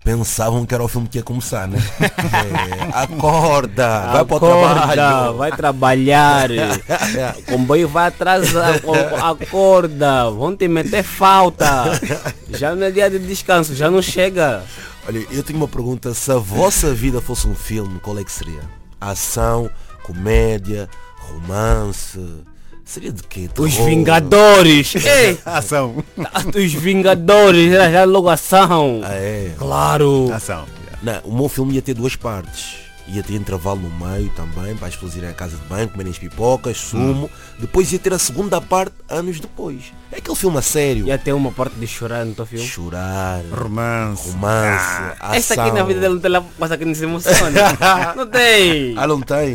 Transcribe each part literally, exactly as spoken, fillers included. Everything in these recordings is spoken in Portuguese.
pensavam que era o filme que ia começar, né? É, acorda, vai Acorda, para o trabalho. vai trabalhar. O comboio vai atrasar. Acorda, vão te meter falta. Já não é dia de descanso, já não chega. Olha, eu tenho uma pergunta. Se a vossa vida fosse um filme, qual é que seria? Ação, comédia, romance... Seria de quê? Os Terror? Vingadores! Ei! Ação. Os Vingadores, era já logo ação. Ah, é? Claro! Ação. Não, o meu filme ia ter duas partes. Ia ter intervalo no meio também, para as pessoas irem à casa de banho, comerem as pipocas, sumo. Hum. Depois ia ter a segunda parte, anos depois. É aquele filme a sério. Ia ter uma parte de chorar no teu filme? Chorar. Romance. Romance. Ah, ação. Esta aqui na vida dele não tem lá coisa que não se emociona. Não tem. Ah, não tem?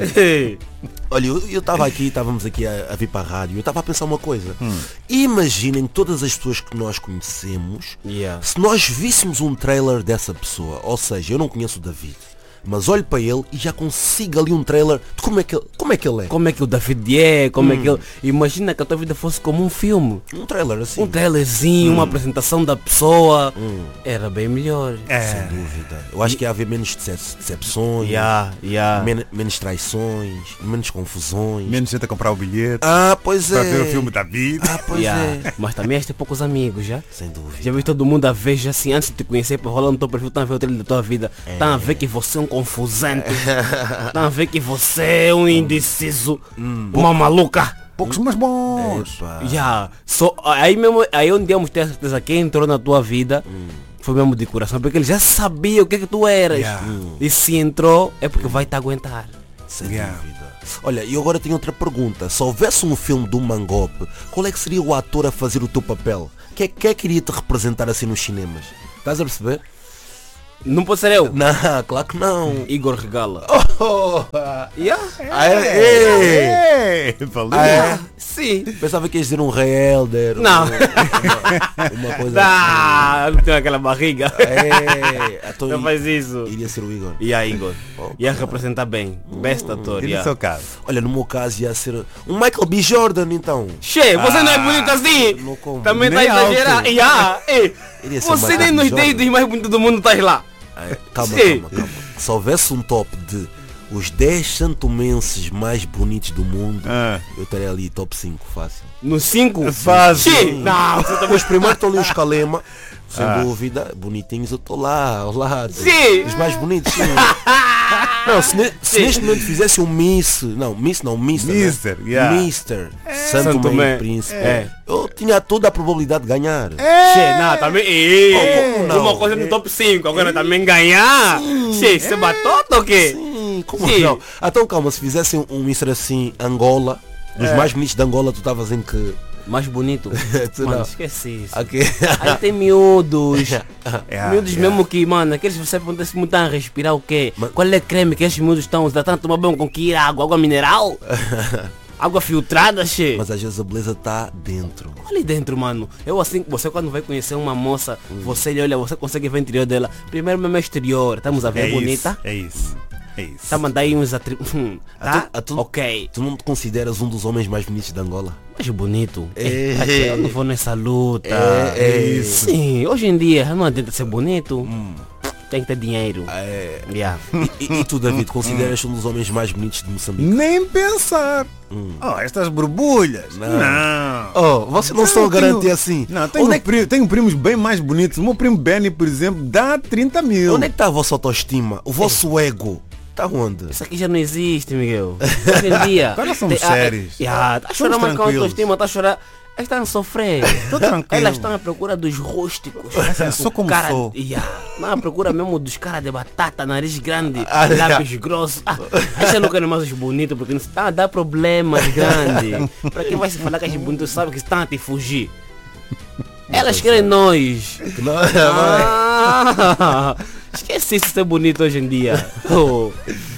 Olha, eu estava aqui, estávamos aqui a, a vir para a rádio, eu estava a pensar uma coisa. Hum. Imaginem todas as pessoas que nós conhecemos, yeah. se nós víssemos um trailer dessa pessoa, ou seja, eu não conheço o David, mas olho para ele e já consigo ali um trailer de como é que ele, como é, que ele é. Como é que o David é, como hum. é que ele... Imagina que a tua vida fosse como um filme. Um trailer assim. Um trailerzinho, hum. uma apresentação da pessoa. Hum. Era bem melhor. É. Sem dúvida. Eu acho que ia haver menos decepções, yeah, yeah. Men menos traições, menos confusões. Menos gente a comprar o bilhete. Ah, pois para é. Para ver o filme da vida. Ah, pois yeah. é. Mas também has ter poucos amigos, já? Sem dúvida. Já vi todo mundo a ver, já assim, antes de te conhecer, rolando no teu perfil, estão a ver o trailer da tua vida. Estão é. a ver que você é um confusante. Estão a ver que você é um indeciso. Hum. Uma maluca. Poucos mas bons. Yeah. So, aí, mesmo, aí onde íamos ter a certeza que entrou na tua vida hum. foi mesmo de coração, porque ele já sabia o que é que tu eras. Yeah. Hum. E se entrou é porque vai te aguentar. Sem yeah. dúvida. Olha, e agora tenho outra pergunta. Se houvesse um filme do Mangope, qual é que seria o ator a fazer o teu papel? Quem é, quem é que iria te representar assim nos cinemas? Estás a perceber? Não pode ser eu? Não, claro que não. Igor Regala. Oh, oh, yeah. Ah, é, é. Ah, é. Sim. Pensava que ias dizer um Rei Helder. Não. Uma, uma coisa ah, assim. Não tem aquela barriga. É. Então, não faz isso. Iria ser o Igor. E yeah, Igor. Oh, ia representar bem. Best hum, ator. E yeah. no seu caso? Olha, no meu caso ia ser um Michael B. Jordan, então. Che, você ah, não é bonito assim. Também está exagerado. Yeah. Você nem nos dedos mais bonitos do mundo está lá. Calma, calma, calma. Se houvesse um top de os dez santomenses mais bonitos do mundo, ah. eu estaria ali top cinco, fácil. No cinco? Fácil. Não, os primeiros estão ali os Calema, sem ah. dúvida, bonitinhos, eu estou lá, ao lado. Sim. Os mais bonitos, sim. Não, se, ne se neste momento fizesse um Miss, não, Miss não, Mister, Mister, né? yeah. Mister é. Santo Tomé e Príncipe, é. eu tinha toda a probabilidade de ganhar. É. Che, não, também, e, não, uma coisa é. no top cinco, agora é. também ganhar. Che, você é. batota ou quê? Sim, como sim. não? Então calma, se fizessem um Mister assim, Angola, dos é. mais bonitos de Angola, tu estavas em que... Mais bonito? Mano, não. Esqueci isso. Okay. Aí tem miúdos. yeah, miúdos yeah. mesmo que, mano, aqueles você pergunta-se muito a respirar o quê? Man... Qual é o creme que esses miúdos estão usando? Estão a tomar banho com que água? Água mineral? Água filtrada, che? Mas às vezes a beleza está dentro. Ali dentro, mano. Eu assim, você quando vai conhecer uma moça, hum. você olha, você consegue ver o interior dela. Primeiro mesmo é exterior. Estamos a ver é bonita. Isso, é isso. É isso. Tá mandando aí uns atributos. Tá? A tu, a tu, ok. Tu não te consideras um dos homens mais bonitos de Angola? Mais bonito. É, é, eu não vou nessa luta. É, é isso. Sim, hoje em dia não adianta ser bonito. Hum. Tem que ter dinheiro. É. Yeah. E, e, e tu, David, consideras um dos homens mais bonitos de Moçambique? Nem pensar. Hum. Oh, estas borbulhas. Não. não. Oh, vocês não estão a garantir assim. Não, tenho, Onde é que... primo, tenho primos bem mais bonitos. O meu primo Benny, por exemplo, dá trinta mil. Onde é que está a vossa autoestima? O vosso é. ego? Está onde? Isso aqui já não existe, Miguel. Hoje em dia. Agora somos te, sérios. Está a chorar mais com a autoestima, está a chorar. Elas estão a sofrer. Tô tranquilo. Elas estão à procura dos rústicos. Eu sou como cara, sou. Yeah. Não, à procura mesmo dos caras de batata, nariz grande, ah, lábios grossos. Ah, essa não quer mais os bonitos porque não está a dar problemas grandes. Para quem vai se falar que as bonitas sabe que estão a te fugir. Elas querem nós. Não, ah, esquece isso de ser bonito hoje em dia. Oh.